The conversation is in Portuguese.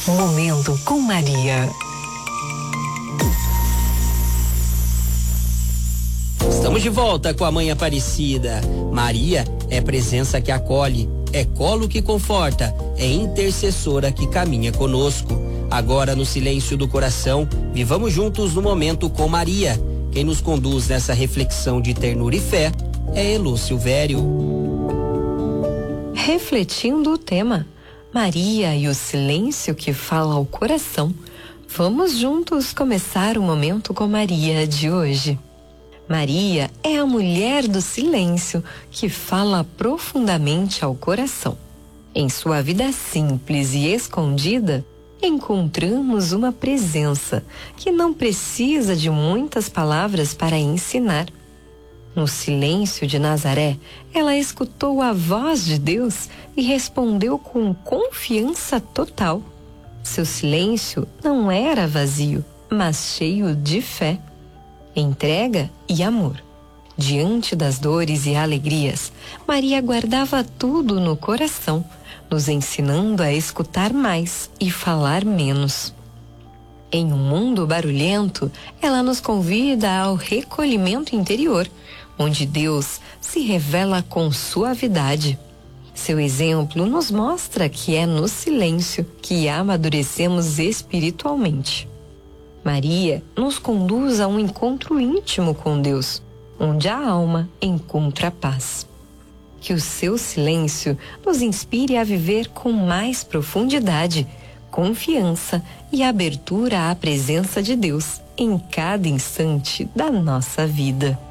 Momento com Maria. Estamos de volta com a Mãe Aparecida. Maria é presença que acolhe, é colo que conforta, é intercessora que caminha conosco. Agora, no silêncio do coração, vivamos juntos no Momento com Maria. Quem nos conduz nessa reflexão de ternura e fé é Elô Silvério. Refletindo o tema Maria e o silêncio que fala ao coração, vamos juntos começar o Momento com Maria de hoje. Maria é a mulher do silêncio que fala profundamente ao coração. Em sua vida simples e escondida, encontramos uma presença que não precisa de muitas palavras para ensinar. No silêncio de Nazaré, ela escutou a voz de Deus e respondeu com confiança total. Seu silêncio não era vazio, mas cheio de fé, entrega e amor. Diante das dores e alegrias, Maria guardava tudo no coração, nos ensinando a escutar mais e falar menos. Em um mundo barulhento, ela nos convida ao recolhimento interior, onde Deus se revela com suavidade. Seu exemplo nos mostra que é no silêncio que amadurecemos espiritualmente. Maria nos conduz a um encontro íntimo com Deus, onde a alma encontra paz. Que o seu silêncio nos inspire a viver com mais profundidade, confiança e abertura à presença de Deus em cada instante da nossa vida.